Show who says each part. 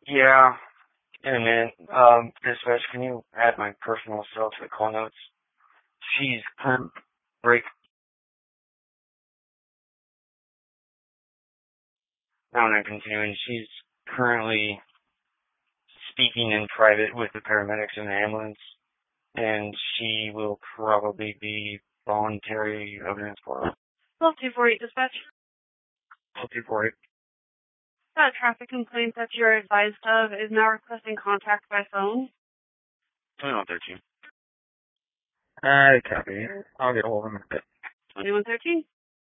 Speaker 1: Yeah, in a minute. Dispatch, can you add my personal cell to the call notes? She's break. Now I'm continuing. She's currently speaking in private with the paramedics in the ambulance, and she will probably be voluntary evidence for her.
Speaker 2: 12248 dispatch.
Speaker 1: 248.
Speaker 2: That traffic complaint that you're advised of is now requesting contact by phone.
Speaker 1: 2113. Copy. I'll get a hold of him in a bit.
Speaker 2: 2113.